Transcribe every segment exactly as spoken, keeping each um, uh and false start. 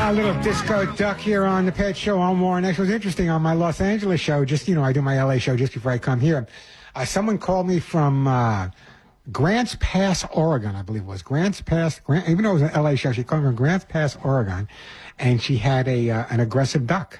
A little disco duck here on the Pet Show on Warren X. It was interesting on my Los Angeles show. Just, you know, I do my L A show just before I come here. Uh, someone called me from uh, Grants Pass, Oregon, I believe it was. Grants Pass, Grant, even though it was an L A show, she called me from Grants Pass, Oregon, and she had a uh, an aggressive duck.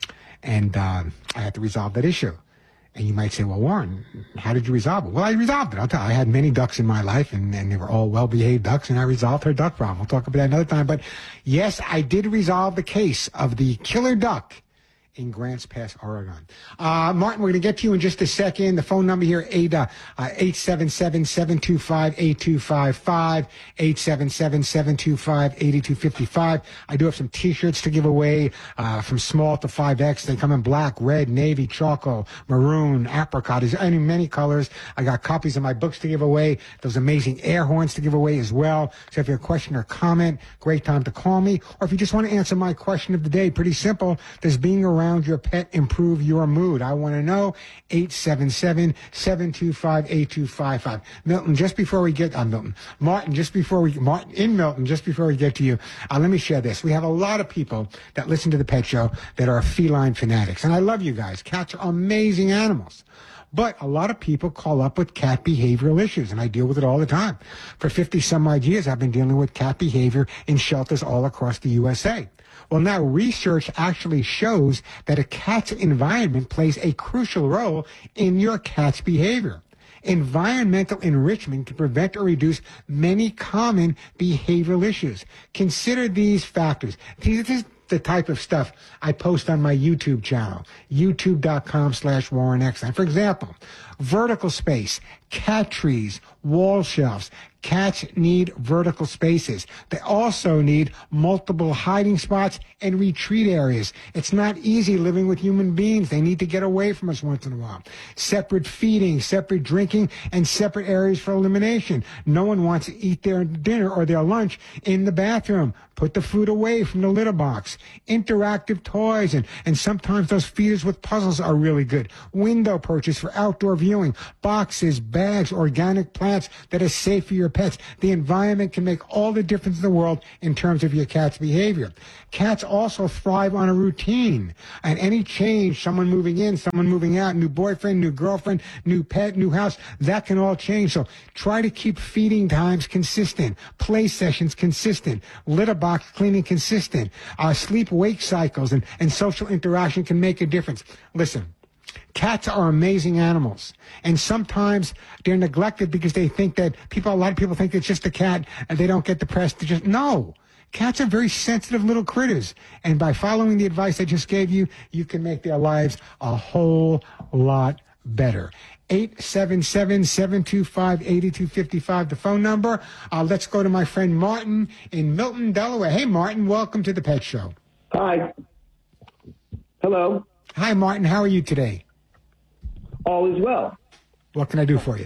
And uh, I had to resolve that issue. And you might say, well, Warren, how did you resolve it? Well, I resolved it. I'll tell you, I had many ducks in my life, and, and they were all well-behaved ducks, and I resolved her duck problem. We'll talk about that another time. But, yes, I did resolve the case of the killer duck in Grants Pass, Oregon. Uh, Martin, we're going to get to you in just a second. The phone number here, eight seven seven, seven two five, eight two five five, eight seven seven, seven two five, eight two five five. I do have some T-shirts to give away uh, from small to five X. They come in black, red, navy, charcoal, maroon, apricot. There's any, many colors. I got copies of my books to give away. Those amazing air horns to give away as well. So if you have a question or comment, great time to call me. Or if you just want to answer my question of the day, pretty simple. Does being around around your pet improve your mood? I want to know. eight seven seven, seven two five, eight two five five. Milton, just before we get, uh, Milton, Martin, just before we, Martin, in Milton, just before we get to you, uh, let me share this. We have a lot of people that listen to the Pet Show that are feline fanatics. And I love you guys. Cats are amazing animals. But a lot of people call up with cat behavioral issues, and I deal with it all the time. For fifty some odd years, I've been dealing with cat behavior in shelters all across the U S A. Well, now research actually shows that a cat's environment plays a crucial role in your cat's behavior. Environmental enrichment can prevent or reduce many common behavioral issues. Consider these factors. This is the type of stuff I post on my YouTube channel, youtube.com slash Warren X. For example, vertical space, cat trees, wall shelves. Cats need vertical spaces. They also need multiple hiding spots and retreat areas. It's not easy living with human beings. They need to get away from us once in a while. Separate feeding, separate drinking, and separate areas for elimination. No one wants to eat their dinner or their lunch in the bathroom. Put the food away from the litter box. Interactive toys, and, and sometimes those feeders with puzzles are really good. Window perches for outdoor viewing. Boxes, bags, organic plants that are safe for your pets. The environment can make all the difference in the world in terms of your cat's behavior. Cats also thrive on a routine. And any change, someone moving in, someone moving out, new boyfriend, new girlfriend, new pet, new house, that can all change. So try to keep feeding times consistent, play sessions consistent, litter box cleaning consistent, uh, sleep-wake cycles and, and social interaction can make a difference. Listen. Cats are amazing animals, and sometimes they're neglected because they think that people, a lot of people think it's just a cat and they don't get the press to just, no. Cats are very sensitive little critters, and by following the advice I just gave you, you can make their lives a whole lot better. eight seven seven, seven two five, eight two five five, the phone number. Uh, let's go to my friend Martin in Milton, Delaware. Hey, Martin, welcome to the Pet Show. Hi. Hello. Hi, Martin. How are you today? All is well. What can I do for you?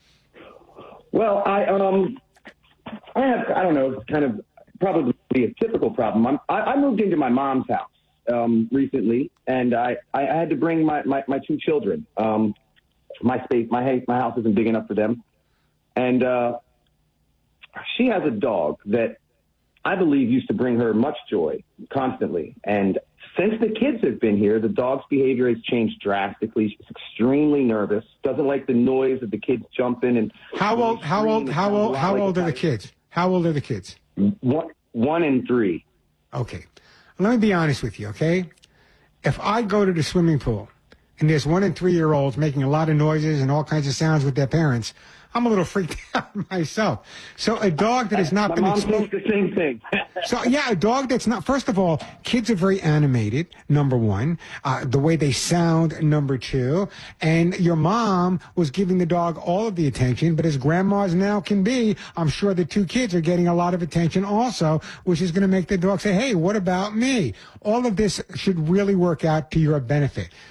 Well, I um, I have I don't know, kind of probably a typical problem. I'm, I, I moved into my mom's house um, recently, and I, I had to bring my, my, my two children. Um, my space, my my house isn't big enough for them, and uh, she has a dog that I believe used to bring her much joy constantly, and since the kids have been here, the dog's behavior has changed drastically. She's extremely nervous, doesn't like the noise of the kids jumping. And how old? How old? How old? How old are the kids? How old are the kids? One, one and three. Okay, let me be honest with you. Okay, if I go to the swimming pool and there's one and three year olds making a lot of noises and all kinds of sounds with their parents, I'm a little freaked out myself. So a dog that has not My been mom exposed. thinks the same thing. So, yeah, a dog that's not, first of all, kids are very animated, number one. Uh, the way they sound, number two. And your mom was giving the dog all of the attention, but as grandmas now can be, I'm sure the two kids are getting a lot of attention also, which is going to make the dog say, hey, what about me? All of this should really work out to your benefit.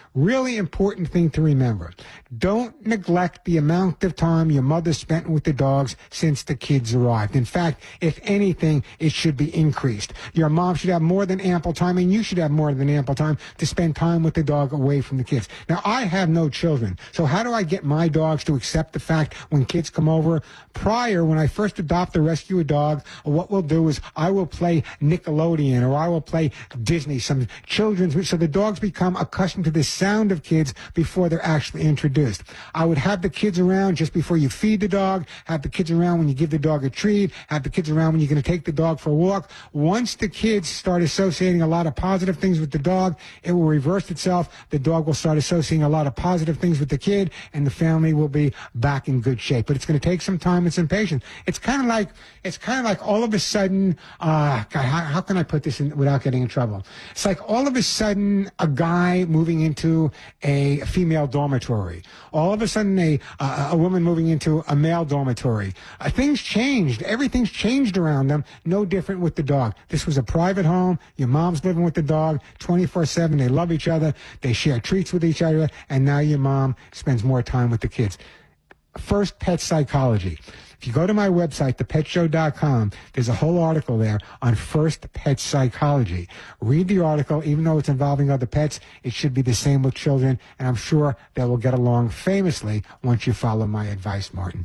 Really important thing to remember. Don't neglect the amount of time your mother spent with the dogs since the kids arrived. In fact, if anything, it should be increased. Your mom should have more than ample time, and you should have more than ample time to spend time with the dog away from the kids. Now, I have no children, so how do I get my dogs to accept the fact when kids come over? Prior, when I first adopt or rescue a dog, what we'll do is I will play Nickelodeon or I will play Disney, some children's, so the dogs become accustomed to the sound of kids before they're actually introduced. I would have the kids around just before you feed the dog, have the kids around when you give the dog a treat, have the kids around when you're going to take the dog for a walk. Once the kids start associating a lot of positive things with the dog, it will reverse itself. The dog will start associating a lot of positive things with the kid, and the family will be back in good shape. But it's going to take some time and some patience. It's kind of like, it's kind of like all of a sudden, uh, God, how, how can I put this in without getting in trouble? It's like all of a sudden a guy moving into a female dormitory. All of a sudden a, uh, a woman moving into a male dormitory. Uh, things changed. Everything's changed around them. No different with the dog. This was a private home. Your mom's living with the dog twenty-four seven. They love each other. They share treats with each other. And now your mom spends more time with the kids. First Pet Psychology. If you go to my website, the pet show dot com, there's a whole article there on First Pet Psychology. Read the article. Even though it's involving other pets, it should be the same with children, and I'm sure they will get along famously once you follow my advice, Martin.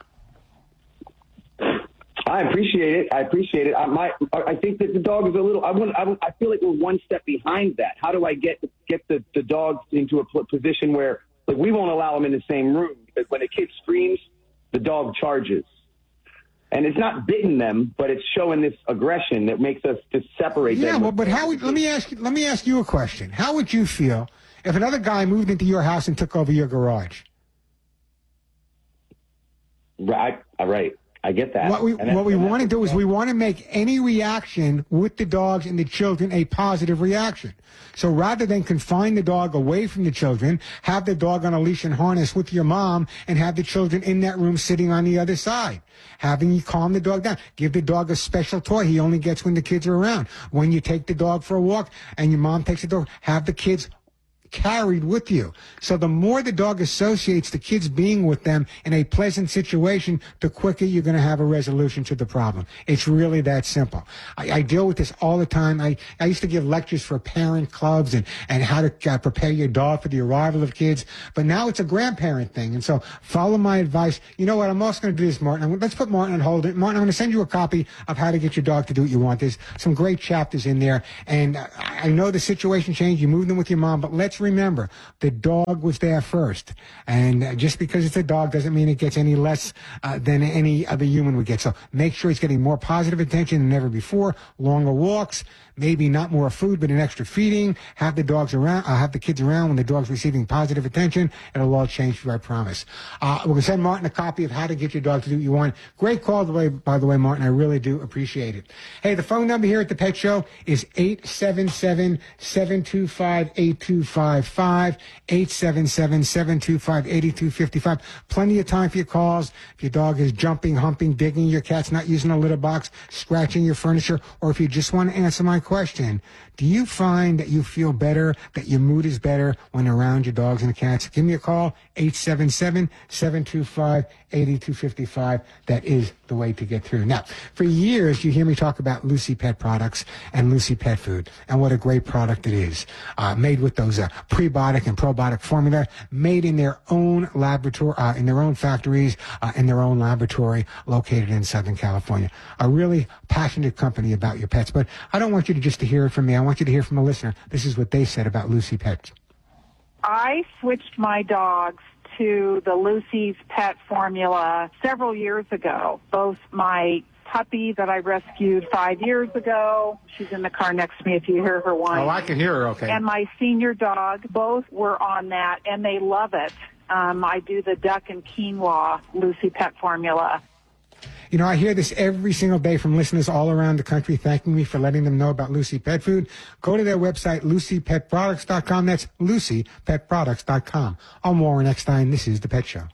I appreciate it. I appreciate it. I, my, I think that the dog is a little. I want. I, I feel like we're one step behind that. How do I get get the, the dogs into a position where, like, we won't allow them in the same room because when a kid screams, the dog charges. And it's not biting them, but it's showing this aggression that makes us just separate yeah, them. Yeah, well, but how would, let me ask you, let me ask you a question. How would you feel if another guy moved into your house and took over your garage? Right, right. I get that. What we, what we want to do is we want to make any reaction with the dogs and the children a positive reaction. So rather than confine the dog away from the children, have the dog on a leash and harness with your mom and have the children in that room sitting on the other side. Having you calm the dog down. Give the dog a special toy he only gets when the kids are around. When you take the dog for a walk and your mom takes the dog, have the kids carried with you. So the more the dog associates the kids being with them in a pleasant situation, the quicker you're going to have a resolution to the problem. It's really that simple. I, I deal with this all the time. I, I used to give lectures for parent clubs and, and how to uh, prepare your dog for the arrival of kids. But now it's a grandparent thing. And so follow my advice. You know what? I'm also going to do this, Martin. I'm, let's put Martin on hold. Martin, I'm going to send you a copy of How to Get Your Dog to Do What You Want. There's some great chapters in there. And I, I know the situation changed. You moved in with your mom, but let's remember, the dog was there first. And uh, just because it's a dog doesn't mean it gets any less uh, than any other human would get. So make sure he's getting more positive attention than ever before. Longer walks, maybe not more food, but an extra feeding. Have the dogs around, uh, have the kids around when the dog's receiving positive attention. It'll all change for you, I promise. Uh, we're going to send Martin a copy of How to Get Your Dog to Do What You Want. Great call, by the way, by the way, Martin. I really do appreciate it. Hey, the phone number here at the Pet Show is eight seven seven, seven two five, eight two five five, eight seven seven, seven two five, eight two five five. Plenty of time for your calls. If your dog is jumping, humping, digging, your cat's not using a litter box, scratching your furniture, or if you just want to answer my question, do you find that you feel better, that your mood is better when around your dogs and cats? Give me a call, eight seven seven, seven two five, eight two five five. That is the way to get through. Now, for years, you hear me talk about Lucy Pet Products and Lucy Pet Food and what a great product it is. Uh, made with those uh, prebiotic and probiotic formula, made in their own laboratory, uh, in their own factories, uh, in their own laboratory located in Southern California. A really passionate company about your pets. But I don't want you to just to hear it from me. I want you to hear from a listener. This is what they said about Lucy Pets. I switched my dogs to the Lucy's Pet formula several years ago. Both my puppy that I rescued five years ago, she's in the car next to me if you hear her whine. Oh, I can hear her, okay. And my senior dog, both were on that, and they love it. Um, I do the duck and quinoa Lucy Pet formula. You know, I hear this every single day from listeners all around the country thanking me for letting them know about Lucy Pet Food. Go to their website, lucy pet products dot com. That's lucy pet products dot com. I'm Warren Eckstein. This is The Pet Show.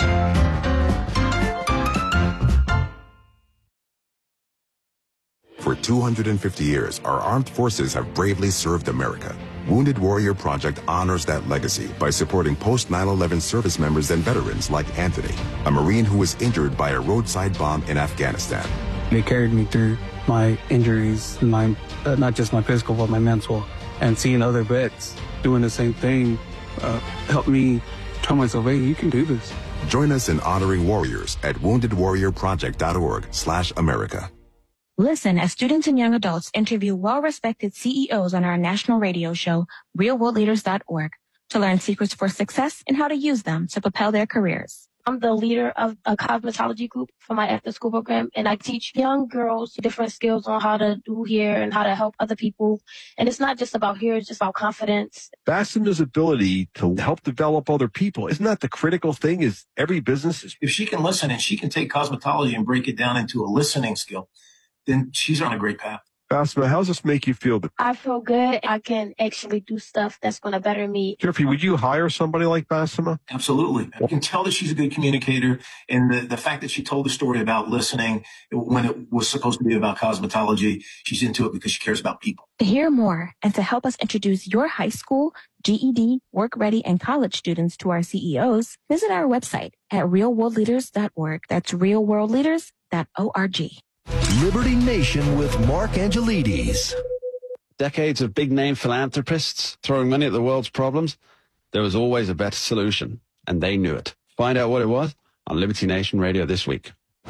For two hundred fifty years, our armed forces have bravely served America. Wounded Warrior Project honors that legacy by supporting post nine eleven service members and veterans like Anthony, a Marine who was injured by a roadside bomb in Afghanistan. They carried me through my injuries, my uh, not just my physical, but my mental. And seeing other vets doing the same thing uh, helped me tell myself, hey, you can do this. Join us in honoring warriors at wounded warrior project dot org slash America. Listen as students and young adults interview well-respected C E Os on our national radio show, real world leaders dot org, to learn secrets for success and how to use them to propel their careers. I'm the leader of a cosmetology group for my after-school program, and I teach young girls different skills on how to do hair and how to help other people. And it's not just about hair, it's just about confidence. Bassema's ability to help develop other people, isn't that the critical thing? Is every business is... If she can listen and she can take cosmetology and break it down into a listening skill, then she's on a great path. Bassema, how does this make you feel? I feel good. I can actually do stuff that's going to better me. Jeffrey, would you hire somebody like Bassema? Absolutely. I can tell that she's a good communicator. And the, the fact that she told the story about listening when it was supposed to be about cosmetology, she's into it because she cares about people. To hear more and to help us introduce your high school, G E D, work ready, and college students to our C E Os, visit our website at real world leaders dot org. That's real world leaders dot org. Liberty Nation with Mark Angelides. Decades of big-name philanthropists throwing money at the world's problems. There was always a better solution, and they knew it. Find out what it was on Liberty Nation Radio this week.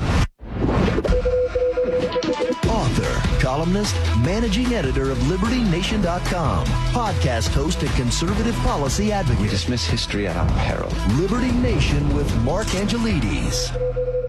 Author, columnist, managing editor of Liberty Nation dot com, podcast host and conservative policy advocate. We dismiss history at our peril. Liberty Nation with Mark Angelides.